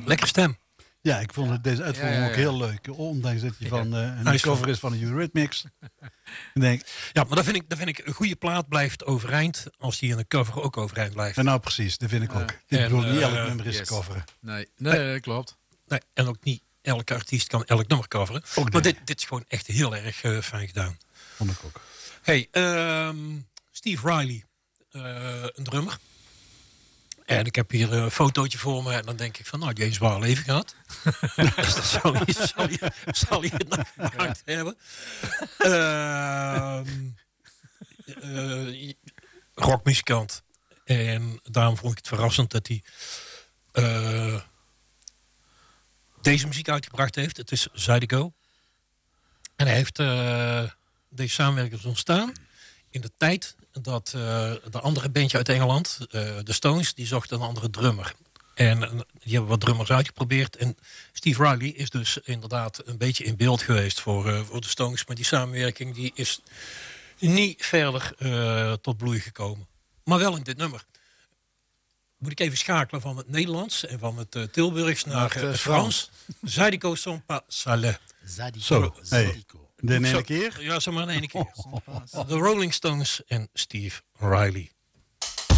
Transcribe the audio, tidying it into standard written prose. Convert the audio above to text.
Lekker stem. Ja, ik vond deze uitvoering ook heel leuk. Ondanks dat hij van een cover is van de Eurythmics. Ik denk, ja, maar dat vind ik een goede plaat blijft overeind als die in een cover ook overeind blijft. En nou precies, dat vind ik ook. Dit bedoel niet elk nummer is coveren. Nee, klopt. Nee, en ook niet elke artiest kan elk nummer coveren. Maar dit is gewoon echt heel erg fijn gedaan. Vond ik ook. Hey, Steve Riley, een drummer. En ik heb hier een fotootje voor me en dan denk ik van, nou, die heeft een zwaar leven gehad. Dus dat zal hij het nog gemaakt hebben. Rockmuzikant. En daarom vond ik het verrassend dat hij deze muziek uitgebracht heeft. Het is Zydeco. En hij heeft deze samenwerking ontstaan in de tijd dat de andere bandje uit Engeland, de Stones, die zochten een andere drummer. En die hebben wat drummers uitgeprobeerd. En Steve Riley is dus inderdaad een beetje in beeld geweest voor de Stones. Maar die samenwerking die is niet verder tot bloei gekomen. Maar wel in dit nummer. Moet ik even schakelen van het Nederlands en van het Tilburgs naar het Frans. Zydeco sont pas sales. Zo, hey. De ene keer? Ja, zeg maar in één keer. De Rolling Stones en Steve Riley.